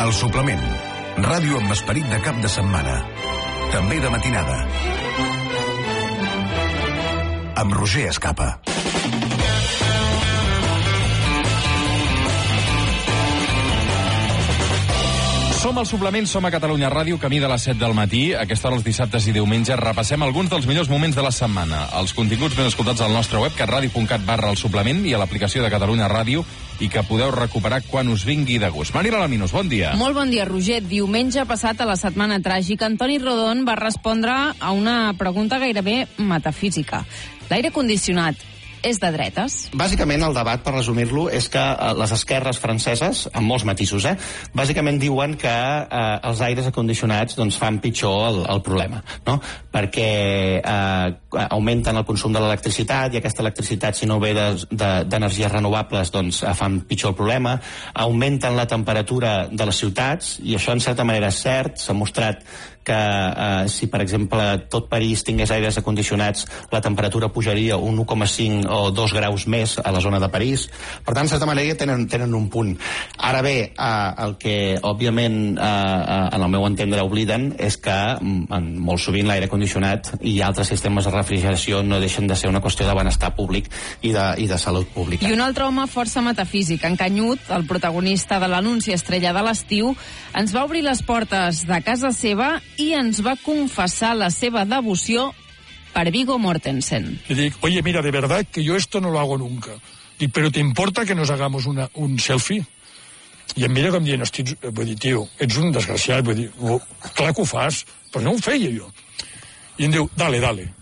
El Suplement. Ràdio amb esperit de cap de setmana. També de matinada. Amb Roger Escapa. Som al Suplement, som a Catalunya Ràdio, camí de les 7 del matí. A aquesta hora, els dissabtes i diumenges, repassem alguns dels millors moments de la setmana. Els continguts ben escoltats al nostre web, catradio.cat/El Suplement, i a l'aplicació de Catalunya Ràdio, i que podeu recuperar quan us vingui de gust. Marina Laminos, bon dia. Molt bon dia, Roger. Diumenge passat, a la setmana tràgica, Antoni Rodon va respondre a una pregunta gairebé metafísica. L'aire condicionat és de dretes? Bàsicament, el debat, per resumir-lo, és que les esquerres franceses, amb molts matisos, bàsicament diuen que els aires acondicionats fan pitjor el problema, no? Perquè augmenten el consum de l'electricitat, i aquesta electricitat, si no ve d'energies renovables, fan pitjor el problema. Augmenten la temperatura de les ciutats, i això en certa manera és cert. S'ha mostrat que si, per exemple, tot París tingués aires acondicionats, la temperatura pujaria un 1,5 o 2 graus més a la zona de París. Per tant, en certa manera, tenen un punt. Ara bé, el que, òbviament, en el meu entendre obliden és que molt sovint l'aire condicionat i altres sistemes de refrigeració no deixen de ser una qüestió de benestar públic i de salut pública. I un altre home força metafísic, en Canyut, el protagonista de l'anunci estrella de l'estiu, ens va obrir les portes de casa seva i ens va confessar la seva devoció per Viggo Mortensen. Le dic, oye, mira, de verdad que yo esto no lo hago nunca. Dic, pero ¿te importa que nos hagamos un selfie? I em mira com dient, hosti, vull dir, tio, ets un desgraciat, vull dir, clar que ho fas, però no ho feia jo. I em diu, dale,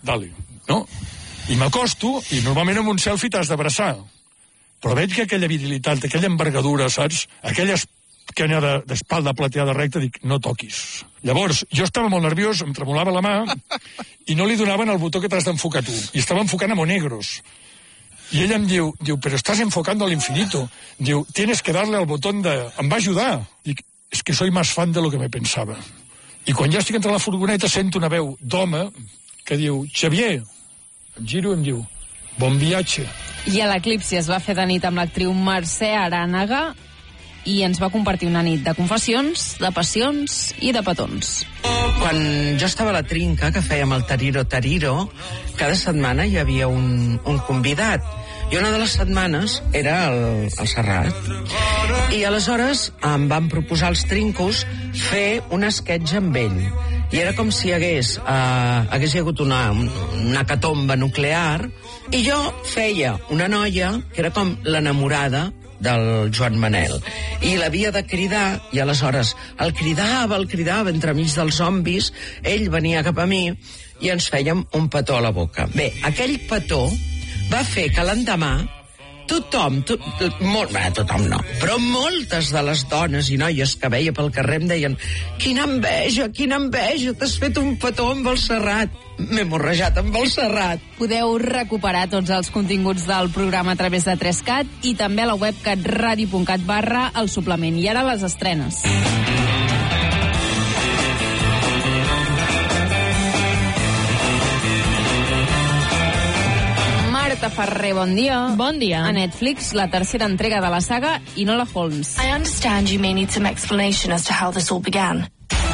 no? I m'acosto, i normalment amb un selfie t'has d'abraçar. Però veig que aquella virilitat, aquella envergadura, saps? Aquella esquena d'espalda plateada recta, dic, no toquis. Llavors, jo estava molt nerviós, em tremolava la mà, i no li donaven el botó que t'has d'enfocar tu. I estava enfocant a Monegros. I ella em diu, pero estás enfocando al infinito. Diu, tienes que darle al botón de... Em va ajudar. Dic, es que soy más fan de lo que me pensaba. I quan ja estic entre la furgoneta sento una veu d'home que diu, Xavier. Em giro i em diu, bon viatge. I a l'Eclipsi es va fer de nit amb l'actriu Mercè Arànega i ens va compartir una nit de confessions, de passions i de petons. Quan jo estava a la trinca, que fèiem el Tariro, cada setmana hi havia un convidat. I una de les setmanes era el Serrat. I aleshores em van proposar els trincos fer un sketch amb ell. I era com si hagués hagut una catomba nuclear, i jo feia una noia que era com l'enamorada del Joan Manel, i l'havia de cridar, i aleshores el cridava entremig dels zombis, ell venia cap a mi i ens fèiem un petó a la boca. Bé, aquell petó va fer que l'endemà tothom no, però moltes de les dones i noies que veia pel carrer em deien, quina enveja, t'has fet un petó amb el Serrat. M'he morrejat amb el Serrat. Podeu recuperar tots els continguts del programa a través de 3CAT i també a la web catradio.cat/El Suplement. I ara les estrenes. Marta Ferrer, bon dia. Bon dia. A Netflix, la tercera entrega de la saga Enola Holmes. I understand you may need some explanation as to how this all began.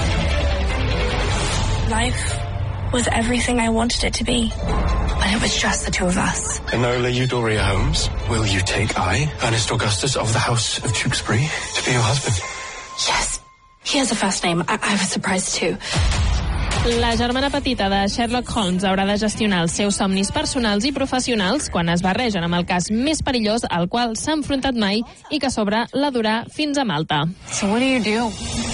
Life was everything I wanted it to be, but it was just the two of us. Enola Euphoria Holmes, will you take Ernest Augustus of the House of Tewkesbury, to be your husband? Yes. He has a first name. I was surprised too. La germana petita de Sherlock Holmes haurà de gestionar els seus somnis personals i professionals quan es barregen amb el cas més perillós al qual s'ha enfrontat mai i que a sobre la durà fins a Malta. So what do you do?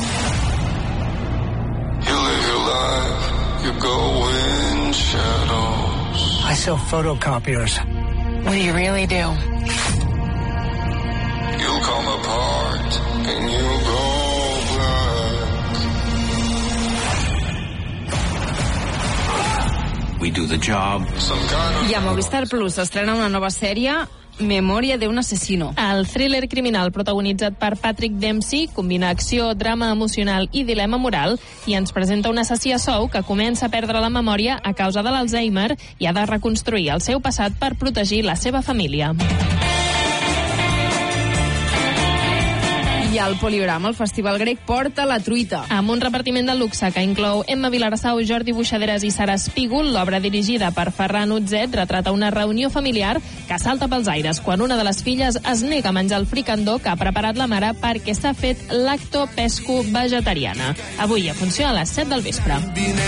You live your life, you go in shadows. I sell photocopiers. What do you really do? You come apart and you go black. We do the job. I a Movistar Plus s'estrena una nova sèrie, Memòria d'un asesino. El thriller criminal protagonitzat per Patrick Dempsey combina acció, drama emocional i dilema moral i ens presenta un assassí a sou que comença a perdre la memòria a causa de l'Alzheimer i ha de reconstruir el seu passat per protegir la seva família. I al Poliorama, el Festival Grec porta La truita. Amb un repartiment de luxe que inclou Emma Vilarassau, Jordi Buixaderes i Sara Espígol, l'obra dirigida per Ferran Utzet retrata una reunió familiar que salta pels aires quan una de les filles es nega a menjar el fricandó que ha preparat la mare perquè s'ha fet lactopesco vegetariana. Avui a funció a les 7 del vespre.